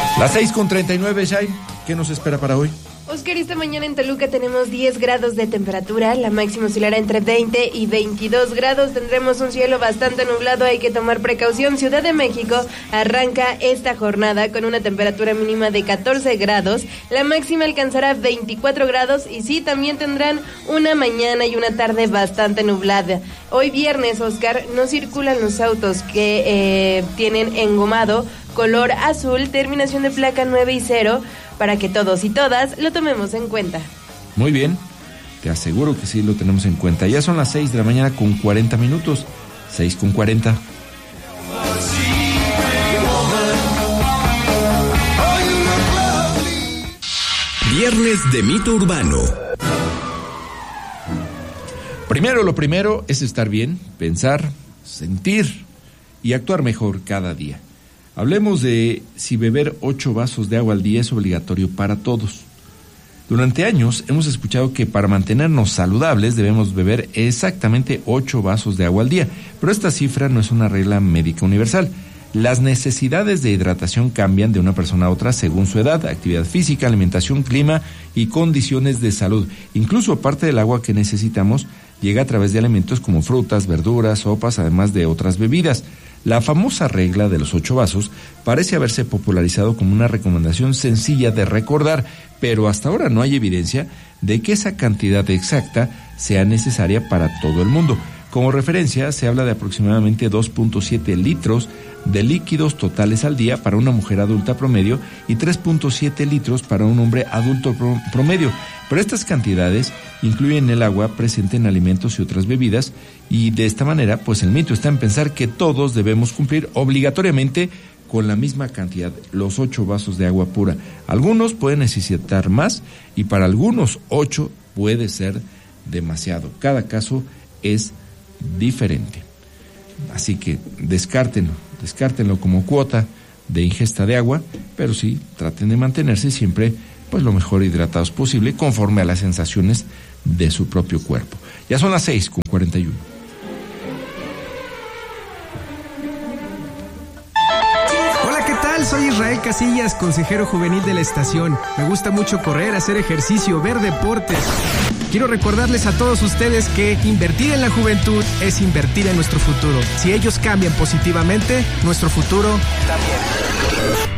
Las 6:39, Shai, ¿qué nos espera para hoy? Oscar, esta mañana en Toluca tenemos 10 grados de temperatura, la máxima oscilará entre 20 y 22 grados, tendremos un cielo bastante nublado, hay que tomar precaución. Ciudad de México arranca esta jornada con una temperatura mínima de 14 grados, la máxima alcanzará 24 grados y sí, también tendrán una mañana y una tarde bastante nublada. Hoy viernes, Oscar, no circulan los autos que tienen engomado color azul, terminación de placa 9 y 0, para que todos y todas lo tomemos en cuenta. Muy bien, te aseguro que sí lo tenemos en cuenta. Ya son las 6 de la mañana con 40 minutos, 6:40. Viernes de Mito Urbano. Lo primero es estar bien, pensar, sentir y actuar mejor cada día. Hablemos de si beber 8 vasos de agua al día es obligatorio para todos. Durante años hemos escuchado que para mantenernos saludables debemos beber exactamente 8 vasos de agua al día, pero esta cifra no es una regla médica universal. Las necesidades de hidratación cambian de una persona a otra según su edad, actividad física, alimentación, clima y condiciones de salud. Incluso parte del agua que necesitamos llega a través de alimentos como frutas, verduras, sopas, además de otras bebidas. La famosa regla de los 8 vasos parece haberse popularizado como una recomendación sencilla de recordar, pero hasta ahora no hay evidencia de que esa cantidad exacta sea necesaria para todo el mundo. Como referencia, se habla de aproximadamente 2.7 litros de líquidos totales al día para una mujer adulta promedio y 3.7 litros para un hombre adulto promedio. Pero estas cantidades incluyen el agua presente en alimentos y otras bebidas, y de esta manera, pues el mito está en pensar que todos debemos cumplir obligatoriamente con la misma cantidad, los 8 vasos de agua pura. Algunos pueden necesitar más y para algunos 8 puede ser demasiado. Cada caso es diferente. Así que descártenlo como cuota de ingesta de agua, pero sí traten de mantenerse siempre pues lo mejor hidratados posible conforme a las sensaciones de su propio cuerpo. Ya son las 6:41. Hola, ¿qué tal? Soy Israel Casillas, consejero juvenil de la estación. Me gusta mucho correr, hacer ejercicio, ver deportes. Quiero recordarles a todos ustedes que invertir en la juventud es invertir en nuestro futuro. Si ellos cambian positivamente, nuestro futuro también.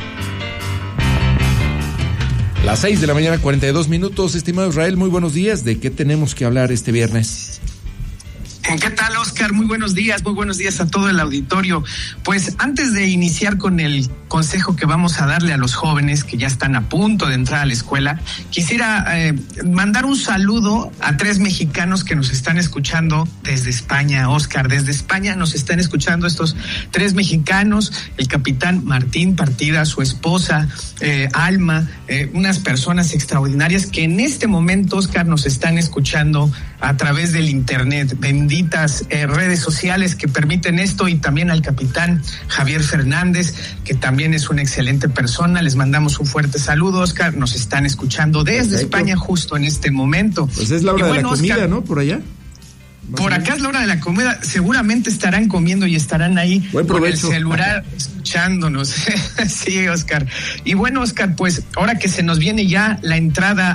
Las 6 de la mañana, 42 minutos. Estimado Israel, muy buenos días. ¿De qué tenemos que hablar este viernes? ¿Qué tal, Oscar? Muy buenos días a todo el auditorio. Pues antes de iniciar con el consejo que vamos a darle a los jóvenes que ya están a punto de entrar a la escuela, quisiera mandar un saludo a 3 mexicanos que nos están escuchando desde España. Oscar, desde España nos están escuchando estos 3 mexicanos, el capitán Martín Partida, su esposa Alma, unas personas extraordinarias que en este momento, Oscar, nos están escuchando a través del internet. Benditas redes sociales que permiten esto, y también al capitán Javier Fernández, que también es una excelente persona. Les mandamos un fuerte saludo, Oscar. Nos están escuchando desde España justo en este momento. Pues es la hora de la comida, Oscar, ¿no? Por allá. Por acá es la hora de la comida. Seguramente estarán comiendo y estarán ahí con el celular escuchándonos. Sí, Oscar. Y bueno, Oscar, pues ahora que se nos viene ya la entrada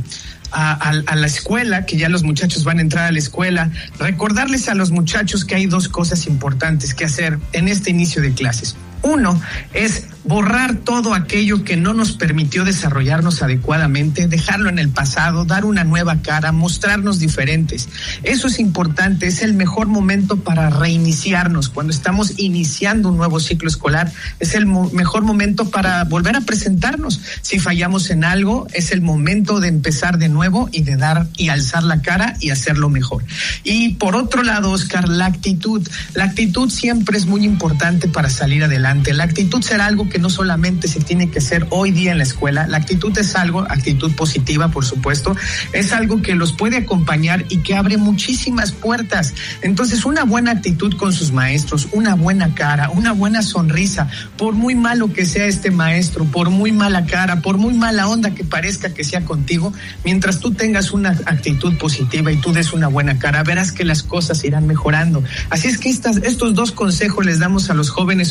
a la escuela, que ya los muchachos van a entrar a la escuela, recordarles a los muchachos que hay 2 cosas importantes que hacer en este inicio de clases. Uno es borrar todo aquello que no nos permitió desarrollarnos adecuadamente, dejarlo en el pasado, dar una nueva cara, mostrarnos diferentes. Eso es importante, es el mejor momento para reiniciarnos. Cuando estamos iniciando un nuevo ciclo escolar, es el mejor momento para volver a presentarnos. Si fallamos en algo, es el momento de empezar de nuevo y de dar y alzar la cara y hacerlo mejor. Y por otro lado, Oscar, la actitud. La actitud siempre es muy importante para salir adelante. La actitud será algo que no solamente se tiene que hacer hoy día en la escuela. La actitud es algo, actitud positiva, por supuesto, es algo que los puede acompañar y que abre muchísimas puertas. Entonces, una buena actitud con sus maestros, una buena cara, una buena sonrisa, por muy malo que sea este maestro, por muy mala cara, por muy mala onda que parezca que sea contigo, mientras tú tengas una actitud positiva y tú des una buena cara, verás que las cosas irán mejorando. Así es que estos 2 consejos les damos a los jóvenes hoy que van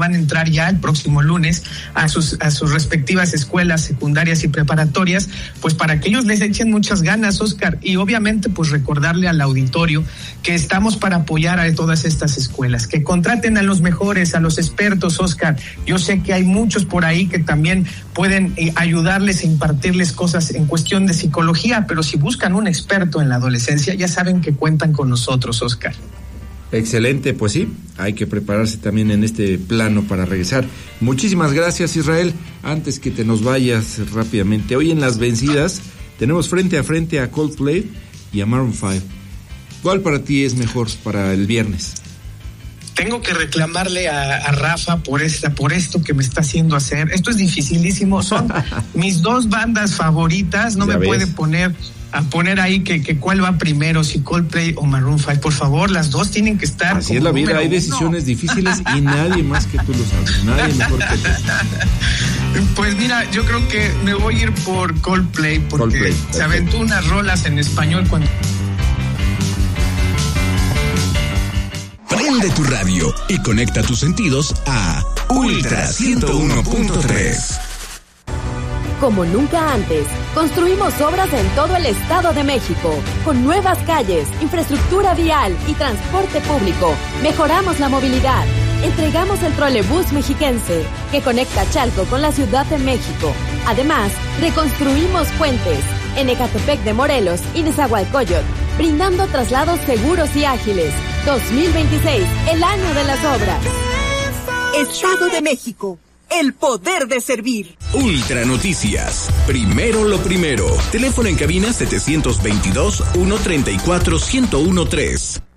van a entrar ya el próximo lunes a sus respectivas escuelas secundarias y preparatorias, pues para que ellos les echen muchas ganas, Oscar, y obviamente pues recordarle al auditorio que estamos para apoyar a todas estas escuelas, que contraten a los mejores, a los expertos, Oscar. Yo sé que hay muchos por ahí que también pueden ayudarles e impartirles cosas en cuestión de psicología, pero si buscan un experto en la adolescencia, ya saben que cuentan con nosotros, Oscar. Excelente, pues sí, hay que prepararse también en este plano para regresar. Muchísimas gracias, Israel. Antes que te nos vayas rápidamente, hoy en Las Vencidas tenemos frente a frente a Coldplay y a Maroon 5. ¿Cuál para ti es mejor para el viernes? Tengo que reclamarle a Rafa por esto que me está haciendo hacer. Esto es dificilísimo. Son mis dos bandas favoritas. No ya me ves. Puede poner ahí que cuál va primero, si Coldplay o Maroon 5. Por favor, las dos tienen que estar. Así es la vida, hay decisiones difíciles y nadie más que tú lo sabes. Nadie mejor que tú. Pues mira, yo creo que me voy a ir por Coldplay porque se aventó unas rolas en español cuando... Prende tu radio y conecta tus sentidos a Ultra 101.3. Como nunca antes, construimos obras en todo el Estado de México, con nuevas calles, infraestructura vial y transporte público. Mejoramos la movilidad. Entregamos el trolebús mexiquense, que conecta Chalco con la Ciudad de México. Además, reconstruimos puentes en Ecatepec de Morelos y Nezahualcóyotl, brindando traslados seguros y ágiles. 2026, el año de las obras. Estado de México, el poder de servir. Ultra Noticias. Primero lo primero. Teléfono en cabina 722-134-1013.